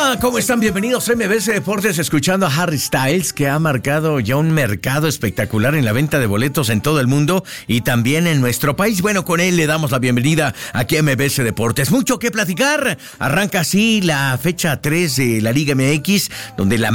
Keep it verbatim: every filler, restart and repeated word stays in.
Hola, ¿cómo están? Bienvenidos a M B C Deportes, escuchando a Harry Styles, que ha marcado ya un mercado espectacular en la venta de boletos en todo el mundo y también en nuestro país. Bueno, con él le damos la bienvenida aquí a M B C Deportes. Mucho que platicar. Arranca así la fecha tres de la Liga M X, donde la